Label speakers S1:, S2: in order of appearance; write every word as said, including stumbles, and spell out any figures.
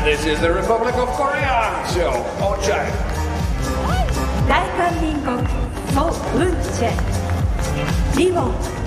S1: this is the Republic of Korea. So, Ochai.
S2: 大韓民国ソウルチェリボン